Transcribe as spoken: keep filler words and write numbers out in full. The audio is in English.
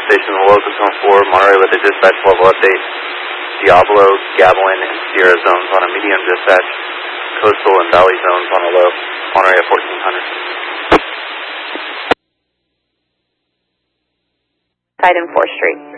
station, the local zone four, Monterey with a dispatch level update. Diablo, Gavilan, and Sierra zones on a medium dispatch. Coastal and Valley zones on a low. Monterey at fourteen hundred. Side in fourth Street.